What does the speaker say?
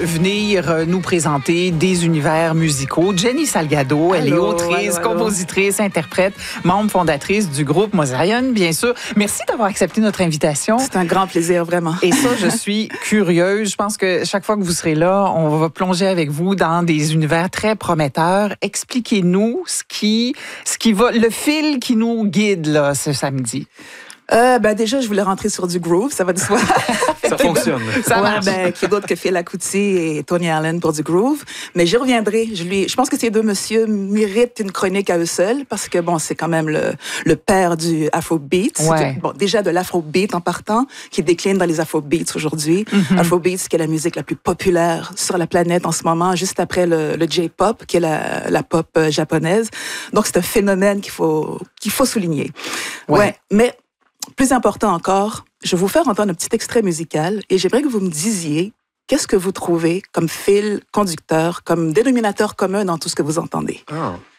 venir nous présenter des univers musicaux. Jenny Salgado, elle est autrice, compositrice, interprète, membre fondatrice du groupe Mosaïon, bien sûr. Merci d'avoir accepté notre invitation. C'est un grand plaisir, vraiment. Et ça, je suis curieuse. Je pense que chaque fois que vous serez là, on va plonger avec vous dans des univers très prometteurs. Expliquez-nous ce qui va, le fil qui nous guide là, ce samedi. Déjà, je voulais rentrer sur du groove, ça va de soi. Ça fonctionne. Ça marche. Qui d'autre que Phil Akuti et Tony Allen pour du groove. Mais j'y reviendrai. Je pense que ces deux messieurs méritent une chronique à eux seuls parce que, c'est quand même le père du Afrobeat. Ouais. Déjà de l'Afrobeat en partant, qui décline dans les Afrobeats aujourd'hui. Mm-hmm. Afrobeat, qui est la musique la plus populaire sur la planète en ce moment, juste après le J-pop, qui est la pop japonaise. Donc, c'est un phénomène qu'il faut souligner. Ouais. Mais plus important encore, je vais vous faire entendre un petit extrait musical et j'aimerais que vous me disiez qu'est-ce que vous trouvez comme fil conducteur, comme dénominateur commun dans tout ce que vous entendez. Ah.